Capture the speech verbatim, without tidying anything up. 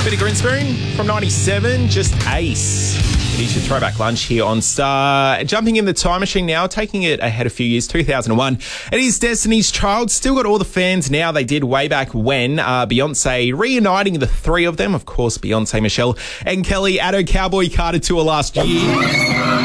Bit of Grinspoon from ninety-seven, just ace. It is your throwback lunch here on Star. Jumping in the time machine now, taking it ahead a few years, two thousand one. It is Destiny's Child. Still got all the fans now they did way back when. Uh, Beyonce reuniting the three of them. Of course, Beyonce, Michelle and Kelly at her Cowboy Carter tour last year.